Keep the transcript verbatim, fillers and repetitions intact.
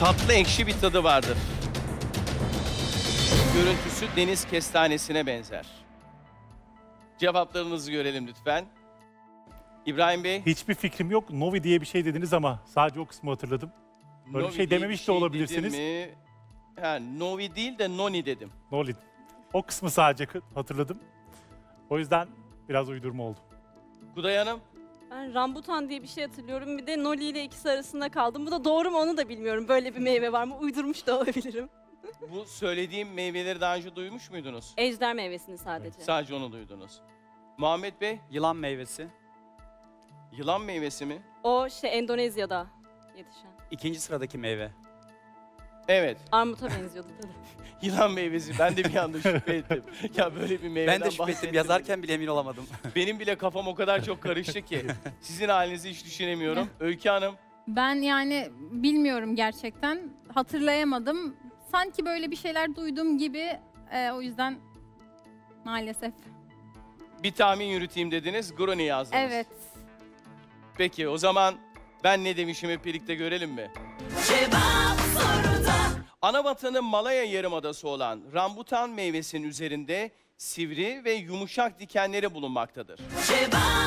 Tatlı ekşi bir tadı vardır. Görüntüsü deniz kestanesine benzer. Cevaplarınızı görelim lütfen. İbrahim Bey. Hiçbir fikrim yok. Novi diye bir şey dediniz ama sadece o kısmı hatırladım. Böyle bir Novi şey diye dememiş bir de şey olabilirsiniz. dedim mi? Ha, Novi değil de Noni dedim. Noli. O kısmı sadece k- hatırladım. O yüzden biraz uydurma oldu. Kuday Hanım. Ben rambutan diye bir şey hatırlıyorum. Bir de Noli ile ikisi arasında kaldım. Bu da doğru mu onu da bilmiyorum. Böyle bir meyve var mı? Uydurmuş da olabilirim. Bu söylediğim meyveleri daha önce duymuş muydunuz? Ejder meyvesini sadece. Sadece onu duydunuz. Muhammed Bey, Yılan meyvesi. yılan meyvesi mi? O şey Endonezya'da yetişen. İkinci sıradaki meyve. Evet, Armuta benziyordu tadı. yılan meyvesi. Ben de bir anda şüphe ettim. Ya böyle bir meyveden Ben de şüphe ettim. bahsettim. Yazarken bile emin olamadım. Benim bile kafam o kadar çok karıştı ki. Sizin halinizi hiç düşünemiyorum. Öykü Hanım, Ben yani bilmiyorum gerçekten. Hatırlayamadım. Sanki böyle bir şeyler duyduğum gibi e, o yüzden maalesef. bir tahmin yürüteyim dediniz, Groni yazdınız. Evet. Peki o zaman ben ne demişim hep birlikte görelim mi? Cevap soruda. Ana vatanı Malaya Yarımadası olan rambutan meyvesinin üzerinde sivri ve yumuşak dikenleri bulunmaktadır. Cevap